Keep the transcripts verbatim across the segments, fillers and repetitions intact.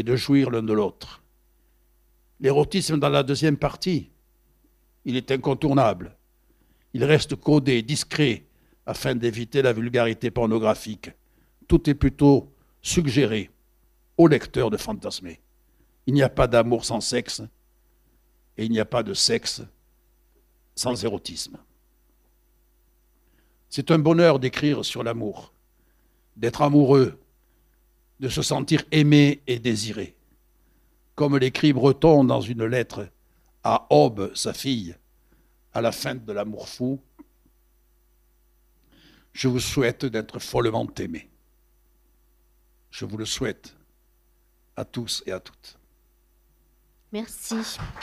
et de jouir l'un de l'autre. L'érotisme dans la deuxième partie, il est incontournable. Il reste codé, discret, afin d'éviter la vulgarité pornographique. Tout est plutôt suggéré au lecteur de fantasmer. Il n'y a pas d'amour sans sexe et il n'y a pas de sexe sans érotisme. C'est un bonheur d'écrire sur l'amour, d'être amoureux, de se sentir aimé et désiré. Comme l'écrit Breton dans une lettre à Aube, sa fille, à la fin de l'amour fou, je vous souhaite d'être follement aimé. Je vous le souhaite à tous et à toutes. Merci.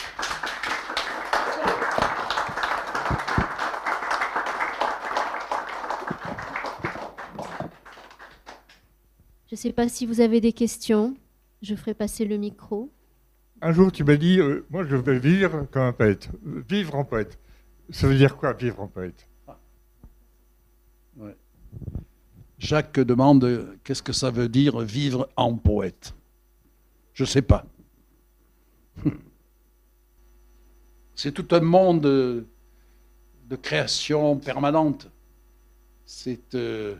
Je ne sais pas si vous avez des questions. Je ferai passer le micro. Un jour, tu m'as dit, euh, moi, je vais vivre comme un poète. Vivre en poète. Ça veut dire quoi, vivre en poète? Ouais. Jacques demande, qu'est-ce que ça veut dire vivre en poète? Je ne sais pas. C'est tout un monde de, de création permanente. C'est... Euh...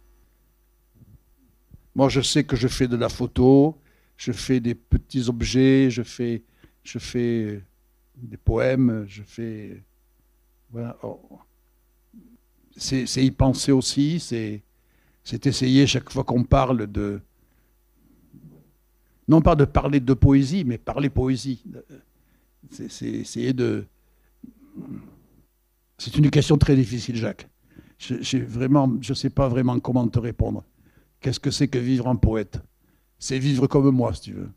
Moi, je sais que je fais de la photo, je fais des petits objets, je fais, je fais des poèmes, je fais... Voilà. Oh. C'est, c'est y penser aussi, c'est, c'est essayer chaque fois qu'on parle de... Non pas de parler de poésie, mais parler poésie. C'est, c'est essayer de... C'est une question très difficile, Jacques. Je ne sais pas vraiment comment te répondre. Qu'est-ce que c'est que vivre en poète? C'est vivre comme moi, si tu veux.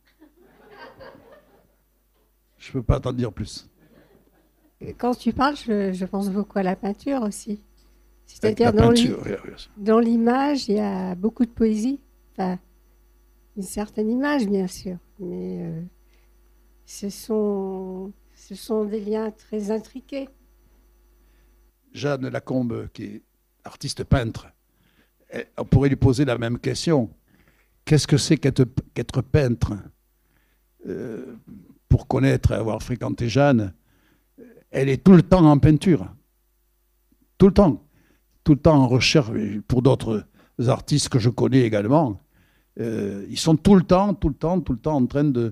Je ne peux pas t'en dire plus. Quand tu parles, je, je pense beaucoup à la peinture aussi. C'est-à-dire la dans, peinture, l'i- oui, oui. dans l'image, il y a beaucoup de poésie. Enfin, une certaine image, bien sûr. Mais euh, ce sont, ce sont des liens très intriqués. Jeanne Lacombe, qui est artiste peintre, on pourrait lui poser la même question. Qu'est-ce que c'est qu'être, qu'être peintre? euh, Pour connaître et avoir fréquenté Jeanne, elle est tout le temps en peinture. Tout le temps. Tout le temps en recherche. Pour d'autres artistes que je connais également, euh, ils sont tout le temps, tout le temps, tout le temps en train de,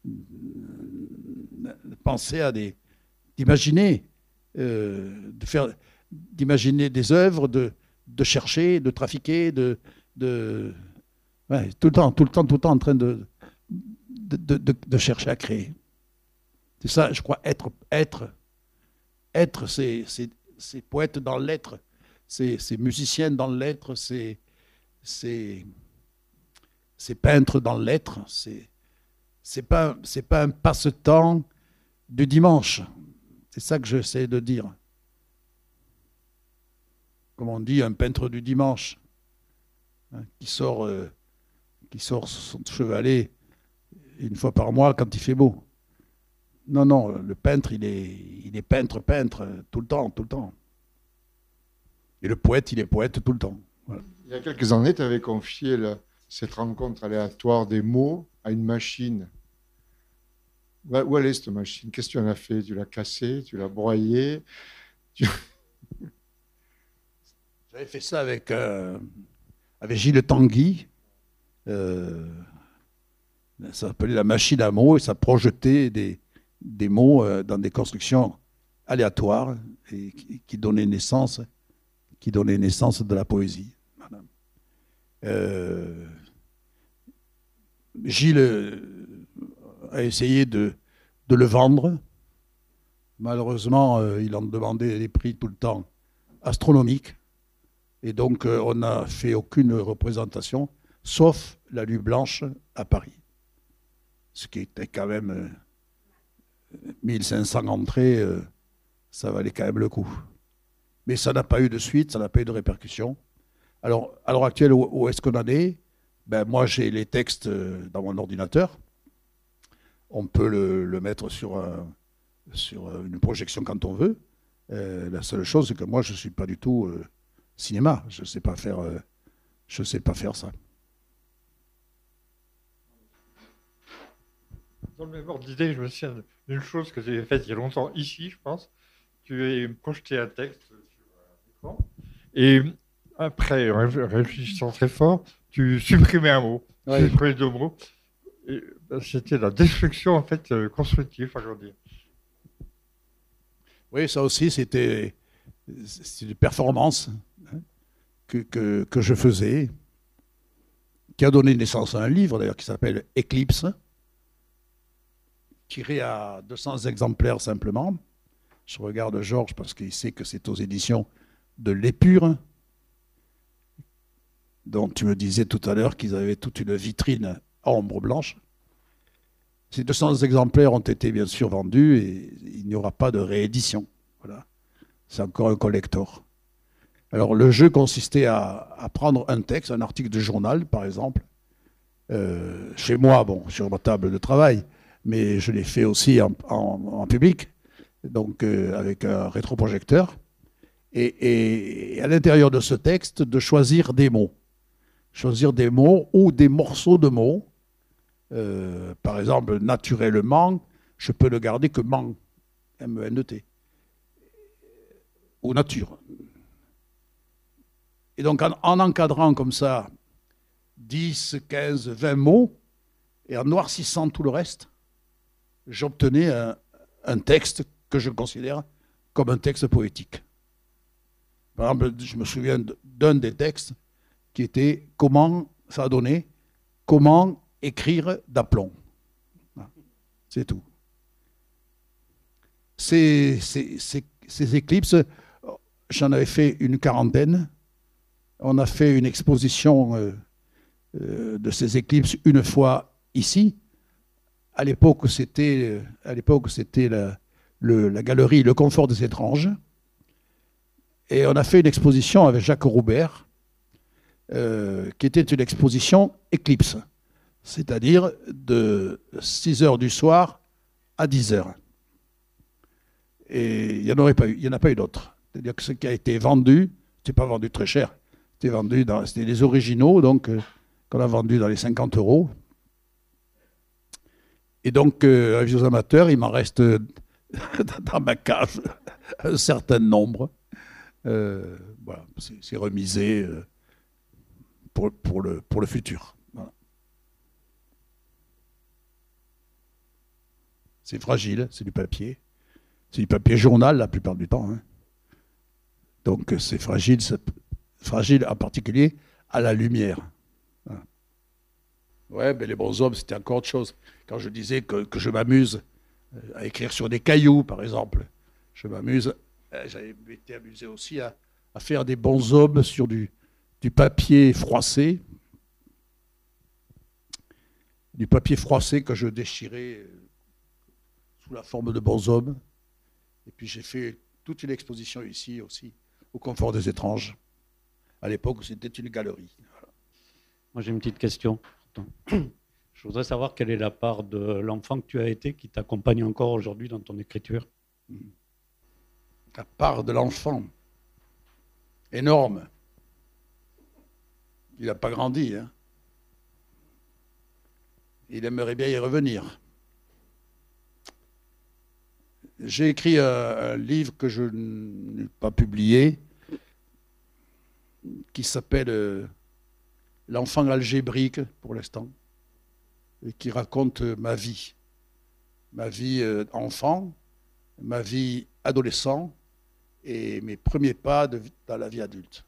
de penser à des... d'imaginer, euh, de faire, d'imaginer des œuvres, de de chercher, de trafiquer, de, de ouais, tout le temps, tout le temps, tout le temps en train de, de, de, de, de chercher à créer. C'est ça, je crois, être, être, être, c'est, c'est, c'est poète dans l'être, c'est, c'est musicien dans l'être, c'est, c'est, c'est peintre dans l'être, c'est, c'est pas, c'est pas un passe-temps du dimanche. C'est ça que j'essaie de dire. Comme on dit, un peintre du dimanche, hein, qui sort, euh, qui sort son chevalet une fois par mois quand il fait beau. Non, non, le peintre, il est, il est peintre, peintre, tout le temps, tout le temps. Et le poète, il est poète tout le temps. Voilà. Il y a quelques années, tu avais confié la, cette rencontre aléatoire des mots à une machine. Où elle est, cette machine? Qu'est-ce que tu en as fait? Tu l'as cassée? Tu l'as broyée? tu... J'avais fait ça avec, euh, avec Gilles Tanguy. Euh, ça s'appelait la machine à mots et ça projetait des, des mots euh, dans des constructions aléatoires et qui, qui donnaient naissance, qui donnaient naissance de la poésie. Voilà. Euh, Gilles a essayé de, de le vendre. Malheureusement, euh, il en demandait des prix tout le temps astronomiques. Et donc, euh, on n'a fait aucune représentation, sauf la Nuit Blanche à Paris. Ce qui était quand même euh, mille cinq cents entrées, euh, ça valait quand même le coup. Mais ça n'a pas eu de suite, ça n'a pas eu de répercussion. Alors, à l'heure actuelle, où, où est-ce qu'on en est? Ben, moi, j'ai les textes euh, dans mon ordinateur. On peut le, le mettre sur, un, sur une projection quand on veut. Euh, la seule chose, c'est que moi, je ne suis pas du tout... Euh, cinéma, je ne sais pas faire, euh, je sais pas faire ça. Dans le même ordre d'idée, je me souviens d'une chose que j'ai faite il y a longtemps ici, je pense. Tu as projeté un texte sur un écran et après, en réfléchissant très fort, tu supprimais un mot, tu Oui. supprimais deux mots. Et, ben, c'était la destruction en fait euh, constructive, enfin, je veux dire. Oui, ça aussi, c'était c'est une performance hein, que, que, que je faisais, qui a donné naissance à un livre d'ailleurs qui s'appelle Éclipse, tiré à deux cents exemplaires simplement. Je regarde Georges parce qu'il sait que c'est aux éditions de l'Épure, dont tu me disais tout à l'heure qu'ils avaient toute une vitrine à ombre blanche. Ces deux cents exemplaires ont été bien sûr vendus et il n'y aura pas de réédition. Voilà. C'est encore un collector. Alors le jeu consistait à, à prendre un texte, un article de journal par exemple, euh, chez moi, bon, sur ma table de travail, mais je l'ai fait aussi en, en, en public, donc euh, avec un rétroprojecteur, et, et à l'intérieur de ce texte, de choisir des mots. Choisir des mots ou des morceaux de mots. Euh, par exemple, naturellement, je peux le garder que man, M E N E T, ou nature. Et donc, en, en encadrant comme ça dix, quinze, vingt mots, et en noircissant tout le reste, j'obtenais un, un texte que je considère comme un texte poétique. Par exemple, je me souviens d'un des textes qui était « Comment ça a donné ? Comment écrire d'aplomb ?» C'est tout. Ces, ces, ces, ces éclipses, j'en avais fait une quarantaine. On a fait une exposition euh, euh, de ces éclipses une fois ici. À l'époque, c'était, à l'époque, c'était la, le, la galerie Le Confort des Étranges. Et on a fait une exposition avec Jacques Roubert, euh, qui était une exposition éclipse, c'est-à-dire de six heures du soir à dix heures. Et il n'y en aurait pas eu, il n'y en a pas eu d'autres. C'est-à-dire que ce qui a été vendu, c'était pas vendu très cher. C'était vendu dans, c'était les originaux, donc euh, qu'on a vendu dans les cinquante euros. Et donc, euh, avis aux amateurs, il m'en reste dans ma cave un certain nombre. Euh, voilà, c'est, c'est remisé euh, pour, pour, le, pour le futur. Voilà. C'est fragile, c'est du papier. C'est du papier journal la plupart du temps. Hein. Donc c'est fragile, c'est fragile en particulier à la lumière. Voilà. Ouais, mais les bonshommes, c'était encore autre chose. Quand je disais que, que je m'amuse à écrire sur des cailloux, par exemple, je m'amuse. J'avais été amusé aussi à, à faire des bonshommes sur du, du papier froissé, du papier froissé que je déchirais sous la forme de bonshommes. Et puis j'ai fait toute une exposition ici aussi, au Confort des Étranges, à l'époque où c'était une galerie. Voilà. Moi j'ai une petite question. Je voudrais savoir quelle est la part de l'enfant que tu as été qui t'accompagne encore aujourd'hui dans ton écriture. La part de l'enfant, énorme. Il n'a pas grandi. Hein. Il aimerait bien y revenir. J'ai écrit un, un livre que je n'ai pas publié, qui s'appelle euh, L'enfant algébrique, pour l'instant, et qui raconte ma vie. Ma vie euh, enfant, ma vie adolescent, et mes premiers pas de, dans la vie adulte.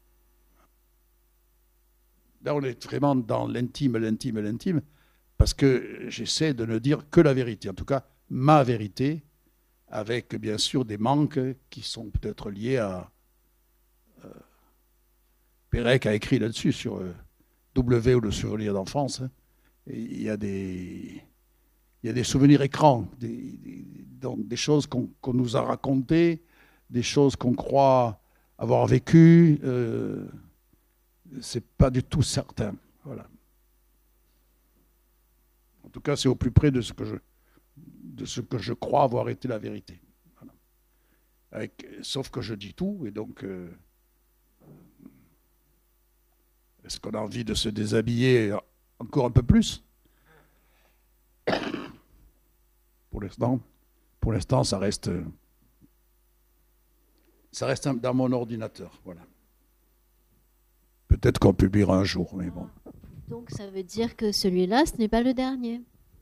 Là, on est vraiment dans l'intime, l'intime, l'intime, parce que j'essaie de ne dire que la vérité, en tout cas ma vérité, avec bien sûr des manques qui sont peut-être liés à... Euh, Pérec a écrit là-dessus sur euh, W ou le souvenir d'enfance. Hein, et il y a des... Il y a des souvenirs écrans, des, des, donc des choses qu'on, qu'on nous a racontées, des choses qu'on croit avoir vécues. Euh, c'est pas du tout certain. Voilà. En tout cas, c'est au plus près de ce que je, de ce que je crois avoir été la vérité. Voilà. Avec, sauf que je dis tout, et donc, euh, est-ce qu'on a envie de se déshabiller encore un peu plus ? pour l'instant, pour l'instant, ça reste, ça reste dans mon ordinateur. Voilà. Peut-être qu'on publiera un jour, mais bon. Donc ça veut dire que celui-là, ce n'est pas le dernier.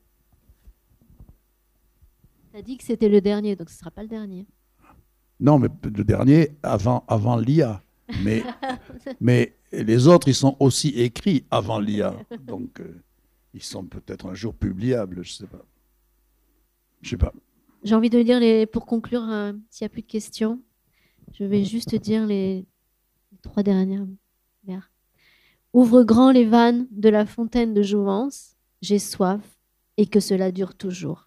Tu as dit que c'était le dernier, donc ce ne sera pas le dernier. Non, mais le dernier avant, avant l'I A. Mais, mais les autres, ils sont aussi écrits avant l'I A. Donc, euh, ils sont peut-être un jour publiables, je ne sais pas. Je sais pas. J'ai envie de lire, les... pour conclure, euh, s'il n'y a plus de questions, je vais juste dire les, les trois dernières vers. Ouvre grand les vannes de la fontaine de jouvence, j'ai soif, et que cela dure toujours.